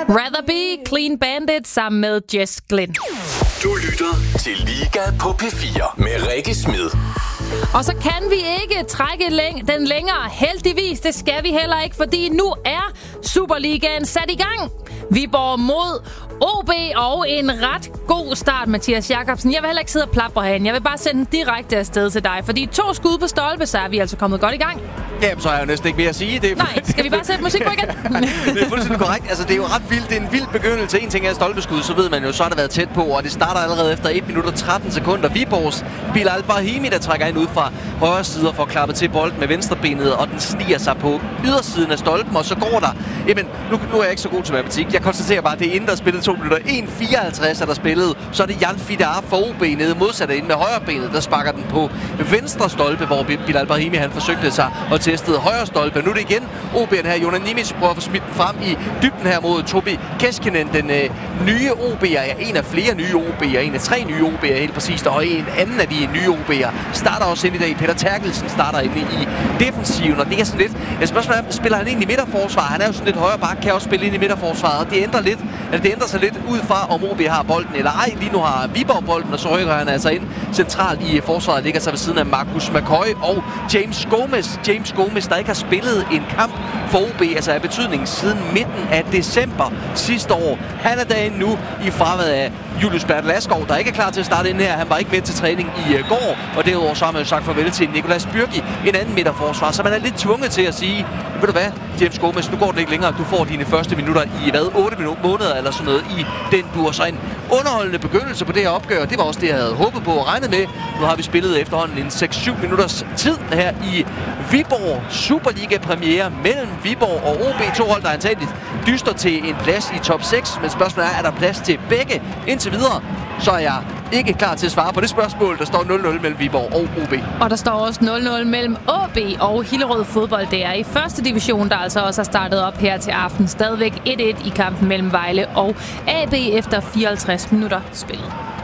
Rather Be, Clean Bandit sammen med Jess Glynn. Du lytter til Liga på P4 med Rikke Smed. Og så kan vi ikke trække den længere. Heldigvis, det skal vi heller ikke, fordi nu er Superligaen sat i gang. Viborg mod OB, og en ret god start, Mathias Jakobsen. Jeg vil heller ikke sidde og plapre herinde. Jeg vil bare sende den direkte afsted til dig, fordi 2 skud på stolpe, så er vi altså kommet godt i gang. Jamen, så har jeg jo næsten ikke mere at sige. Det er... Nej, skal vi bare sætte musik på igen? Det er fuldstændig korrekt. Altså, det er jo ret vildt. Det er en vild begyndelse. En ting er stolpeskud, så ved man jo, så har det været tæt på, og det starter allerede efter 1 minut og 13 sekunder. Viborgs Bilal Brahimi, der trækker ind ud fra højre side for at klappe til bolden med venstrebenet, og den sniger sig på ydersiden af stolpen, og så går der. Jamen, nu er jeg ikke så god til matematik. Jeg konstaterer bare, at det er inden der spillet 2 minutter. 1.54 er der spillet. Så er det Jan Fidar for OB nede modsat inde med højre benet, der sparker den på venstre stolpe, hvor Bilal Brahimi han forsøgte sig og testede højre stolpe. Nu er det igen OB'en her. Jonas Nimic prøver at få smidt den frem i dybden her mod Tobi Keskinen, den nye OB'er. En af flere nye OB'er. En af 3 nye OB'er helt præcist. Og en anden af de nye OB'er starter også ind i dag. Peter Terkelsen starter inde i defensiven, og det er sådan lidt... Spørgsmålet er, spiller han ind i midterforsvar? Han er jo sådan lidt højre bak, kan også spille ind i midterforsvaret, og det ændrer sig lidt ud fra, om OB har bolden eller ej. Lige nu har Viborg bolden, og så rykker han altså ind centralt i forsvaret, ligger sig ved siden af Marcus McCoy og James Gomez. James Gomez, der ikke har spillet en kamp for OB, altså af betydning siden midten af december sidste år. Han er derinde nu i fraværet af Julius Bertel Askov, der ikke er klar til at starte ind her. Han var ikke med til træning i går, og derudover så har man jo sagt farvel til Nicolas Bürgi, en anden midterforsvar, så man er lidt tvunget til at sige, ved du hvad, James Gomez, nu går det ikke længere. Du får dine første minutter i 8 måneder eller sådan noget i den dur. Så en underholdende begyndelse på det her opgør. Det var også det, jeg havde håbet på og regnet med. Nu har vi spillet efterhånden en 6-7 minutters tid her i Viborg. Superliga-premiere mellem Viborg og OB. 2 hold, der antageligt dyster til en plads i top 6. Men spørgsmålet er der plads til begge? Indtil videre, så er jeg ikke klar til at svare på det spørgsmål. Der står 0-0 mellem Viborg og OB. Og der står også 0-0 mellem OB og Hillerød Fodbold. Det er i første division, der altså også er startet op her til aften. Stadigvæk 1-1 i kampen mellem Vejle og AB efter 54 minutter spillet.